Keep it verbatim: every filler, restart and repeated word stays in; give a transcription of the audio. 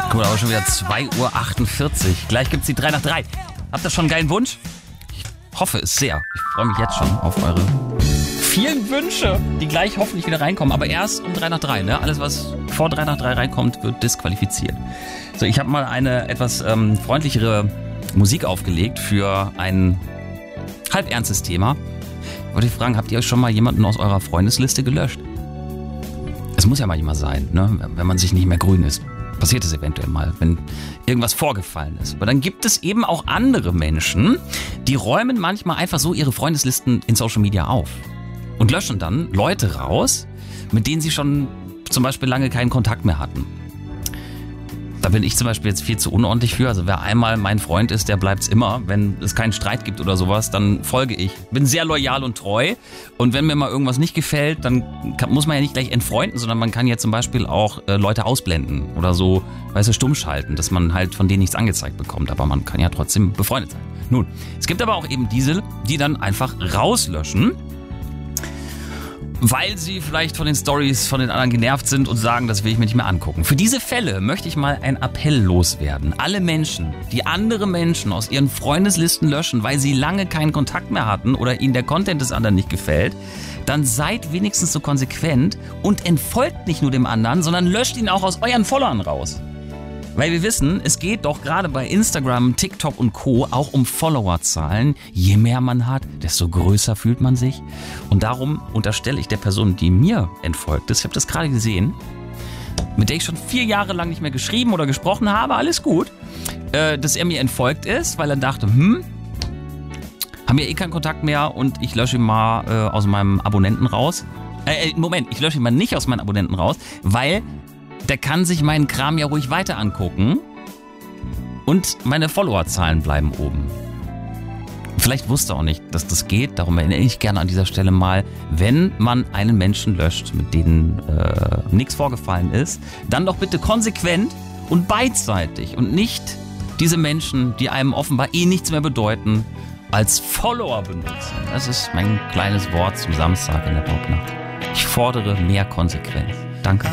Gut, aber schon wieder zwei Uhr achtundvierzig. Gleich gibt's die drei nach drei. Habt ihr schon einen geilen Wunsch? Ich hoffe es sehr. Ich freue mich jetzt schon auf eure vielen Wünsche, die gleich hoffentlich wieder reinkommen. Aber erst um drei nach drei, ne? Alles, was vor drei nach drei reinkommt, wird disqualifiziert. So, ich habe mal eine etwas ähm, freundlichere Musik aufgelegt für ein halb ernstes Thema. Ich wollte fragen, habt ihr schon mal jemanden aus eurer Freundesliste gelöscht? Es muss ja manchmal sein, ne? Wenn man sich nicht mehr grün ist. Passiert es eventuell mal, wenn irgendwas vorgefallen ist. Aber dann gibt es eben auch andere Menschen, die räumen manchmal einfach so ihre Freundeslisten in Social Media auf und löschen dann Leute raus, mit denen sie schon zum Beispiel lange keinen Kontakt mehr hatten. Da bin ich zum Beispiel jetzt viel zu unordentlich für. Also wer einmal mein Freund ist, der bleibt's immer. Wenn es keinen Streit gibt oder sowas, dann folge ich. Bin sehr loyal und treu. Und wenn mir mal irgendwas nicht gefällt, dann kann, muss man ja nicht gleich entfreunden, sondern man kann ja zum Beispiel auch äh, Leute ausblenden oder so, weißt du, stumm schalten, dass man halt von denen nichts angezeigt bekommt. Aber man kann ja trotzdem befreundet sein. Nun, es gibt aber auch eben diese, die dann einfach rauslöschen, weil sie vielleicht von den Stories von den anderen genervt sind und sagen, das will ich mir nicht mehr angucken. Für diese Fälle möchte ich mal einen Appell loswerden. Alle Menschen, die andere Menschen aus ihren Freundeslisten löschen, weil sie lange keinen Kontakt mehr hatten oder ihnen der Content des anderen nicht gefällt, dann seid wenigstens so konsequent und entfolgt nicht nur dem anderen, sondern löscht ihn auch aus euren Followern raus. Weil wir wissen, es geht doch gerade bei Instagram, TikTok und Co. auch um Followerzahlen. Je mehr man hat, desto größer fühlt man sich. Und darum unterstelle ich der Person, die mir entfolgt ist, ich habe das gerade gesehen, mit der ich schon vier Jahre lang nicht mehr geschrieben oder gesprochen habe, alles gut, äh, dass er mir entfolgt ist, weil er dachte, hm, haben wir eh keinen Kontakt mehr und ich lösche ihn mal äh, aus meinem Abonnenten raus. Äh, Moment, ich lösche ihn mal nicht aus meinen Abonnenten raus, weil der kann sich meinen Kram ja ruhig weiter angucken und meine Followerzahlen bleiben oben. Vielleicht wusste er auch nicht, dass das geht, darum erinnere ich gerne an dieser Stelle mal, wenn man einen Menschen löscht, mit denen äh, nichts vorgefallen ist, dann doch bitte konsequent und beidseitig und nicht diese Menschen, die einem offenbar eh nichts mehr bedeuten, als Follower benutzen. Das ist mein kleines Wort zum Samstag in der Popnacht. Ich fordere mehr Konsequenz. Danke.